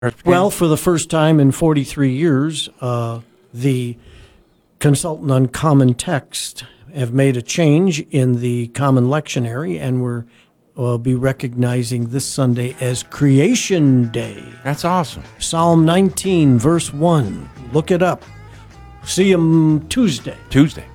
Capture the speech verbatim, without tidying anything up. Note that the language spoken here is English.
Well, for the first time in forty-three years, uh, the consultant on Common Text have made a change in the Common Lectionary, and we're will be recognizing this Sunday as Creation Day. That's awesome. Psalm nineteen, verse one. Look it up. See you Tuesday. Tuesday.